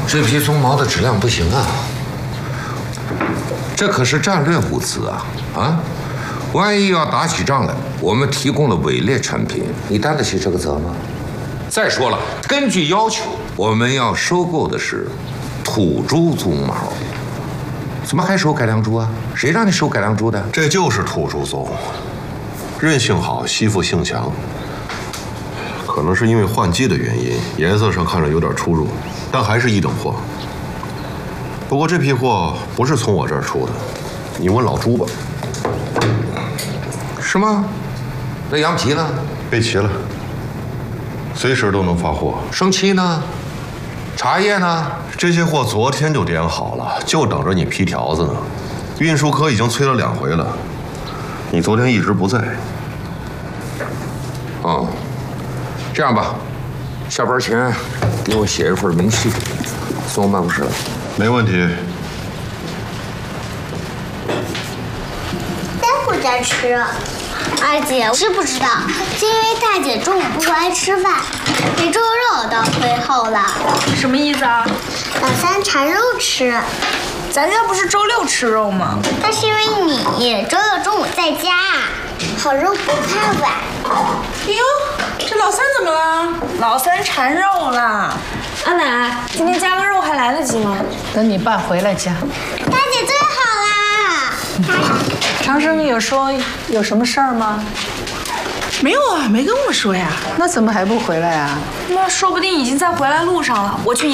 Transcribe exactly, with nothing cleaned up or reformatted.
这批鬃毛的质量不行啊，这可是战略物资啊啊！万一要打起仗来，我们提供了伪劣产品，你担得起这个责吗？再说了，根据要求，我们要收购的是土猪鬃毛，怎么还收改良猪啊？谁让你收改良猪的？ 这就是土猪鬃，韧性好，吸附性强。可能是因为换季的原因，颜色上看着有点出入，但还是一等货。不过这批货不是从我这儿出的，你问老朱吧。 是吗？那羊皮呢？ 备齐了，随时都能发货。 生漆呢？茶叶呢？ 这些货昨天就点好了，就等着你批条子呢。运输科已经催了两回了，你昨天一直不在。 哦，这样吧，下班前给我写一份明细，送我办公室来。 没问题。 待会儿再吃。二姐知不知道，是因为大姐中午不爱吃饭，给猪肉当最后了。 什么意思啊？ 老三馋肉吃。 咱家不是周六吃肉吗？ 那是因为你周六中午在家，好肉不怕晚。 哎呦，这老三怎么了？老三馋肉了。阿奶，今天加个肉还来得及吗？ 等你爸回来加。 大姐最好啦！ 长生有说有什么事儿吗？ 没有啊，没跟我说呀。 那怎么还不回来啊？ 那说不定已经在回来路上了。我去。